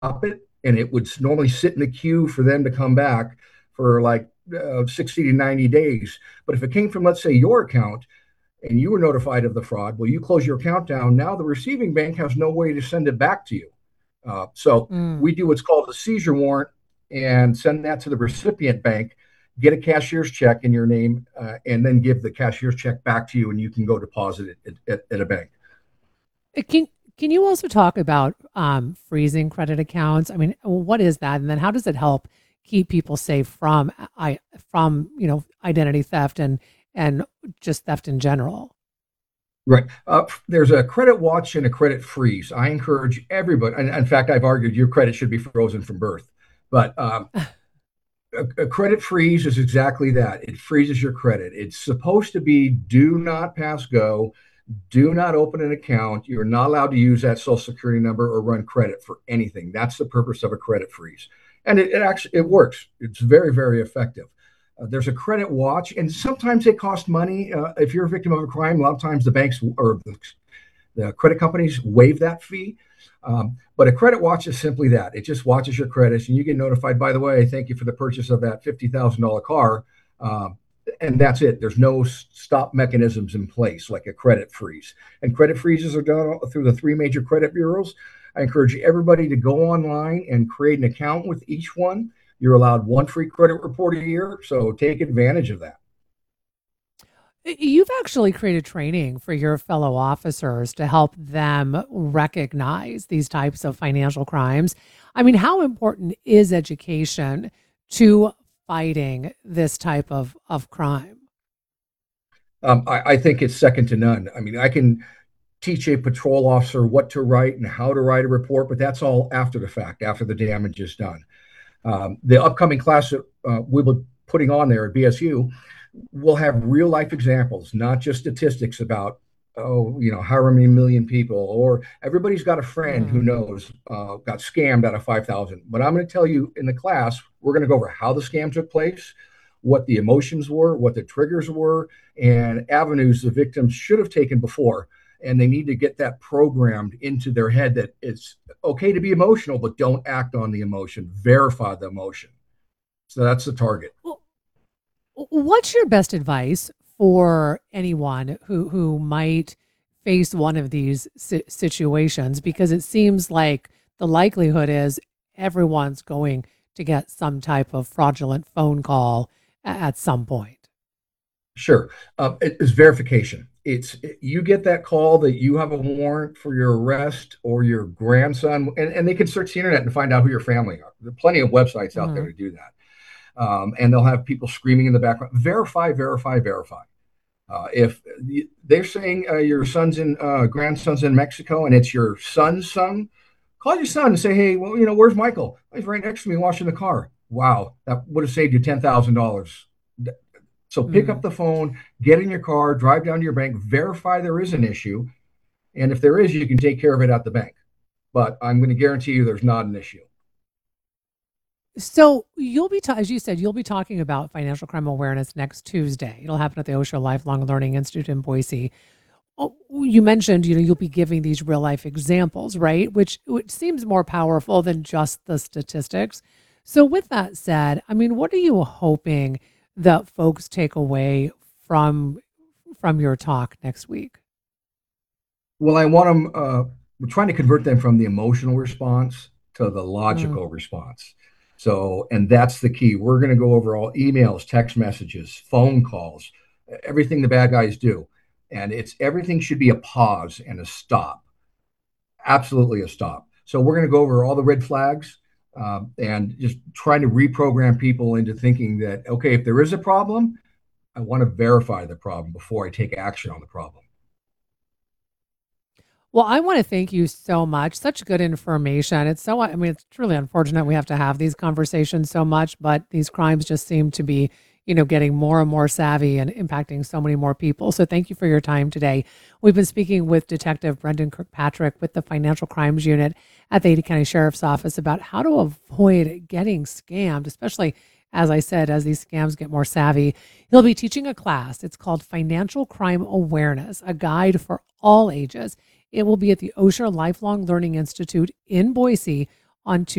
it, and it would normally sit in the queue for them to come back for like 60 to 90 days. But if it came from, let's say, your account and you were notified of the fraud, well, you close your account down. Now the receiving bank has no way to send it back to you. So Mm. we do what's called a seizure warrant and send that to the recipient bank, get a cashier's check in your name, and then give the cashier's check back to you, and you can go deposit it at a bank. Can can you also talk about freezing credit accounts? I mean, what is that, and then how does it help keep people safe from identity theft and just theft in general? Right. There's a credit watch and a credit freeze. I encourage everybody, and in fact, I've argued your credit should be frozen from birth. But a credit freeze is exactly that. It freezes your credit. It's supposed to be do not pass go, do not open an account. You're not allowed to use that social security number or run credit for anything. That's the purpose of a credit freeze. And it actually it works. It's very, very effective. There's a credit watch, and sometimes they cost money. If you're a victim of a crime, a lot of times the banks or the credit companies waive that fee. But a credit watch is simply that. It just watches your credits, and you get notified, by the way, thank you for the purchase of that $50,000 car. And that's it. There's no stop mechanisms in place like a credit freeze. And credit freezes are done through the three major credit bureaus. I encourage everybody to go online and create an account with each one. You're allowed one free credit report a year, so take advantage of that. You've actually created training for your fellow officers to help them recognize these types of financial crimes. I mean, how important is education to fighting this type of crime? I think it's second to none. I mean, I can teach a patrol officer what to write and how to write a report, but that's all after the fact, after the damage is done. The upcoming class that we'll be putting on there at BSU will have real life examples, not just statistics about, oh, how many million people, or everybody's got a friend who Mhm. knows got scammed out of 5,000. But I'm going to tell you in the class, we're going to go over how the scam took place, what the emotions were, what the triggers were, and avenues the victims should have taken before. And they need to get that programmed into their head that it's okay to be emotional, but don't act on the emotion, verify the emotion. So that's the target. Well, what's your best advice for anyone who might face one of these situations? Because it seems like the likelihood is everyone's going to get some type of fraudulent phone call at some point. Sure. It's verification. You get that call that you have a warrant for your arrest or your grandson, and they can search the internet and find out who your family are. There are plenty of websites out there Mhm. to do that. And they'll have people screaming in the background, verify, verify, verify. If they're saying your son's in grandson's in Mexico and it's your son's son, call your son and say, hey, well, where's Michael? He's right next to me washing the car. Wow, that would have saved you $10,000. So pick up Mm. the phone, get in your car, drive down to your bank, verify there is an issue. And if there is, you can take care of it at the bank. But I'm going to guarantee you there's not an issue. So you'll be, as you said, you'll be talking about financial crime awareness next Tuesday. It'll happen at the OSHA Lifelong Learning Institute in Boise. Oh, you mentioned, you'll be giving these real life examples, right? Which seems more powerful than just the statistics. So with that said, I mean, what are you hoping that folks take away from from your talk next week? Well, I want them, we're trying to convert them from the emotional response to the Mm. logical response. So, and that's the key. We're going to go over all emails, text messages, phone calls, everything the bad guys do. And everything should be a pause and a stop, absolutely a stop. So, we're going to go over all the red flags and just trying to reprogram people into thinking that, okay, if there is a problem, I want to verify the problem before I take action on the problem. Well, I want to thank you so much. Such good information. I mean, it's truly unfortunate we have to have these conversations so much, but these crimes just seem to be, getting more and more savvy and impacting so many more people. So thank you for your time today. We've been speaking with Detective Brendan Kirkpatrick with the Financial Crimes Unit at the Ada County Sheriff's Office about how to avoid getting scammed, especially as I said, as these scams get more savvy. He'll be teaching a class. It's called Financial Crime Awareness, a guide for all ages. It will be at the Osher Lifelong Learning Institute in Boise onto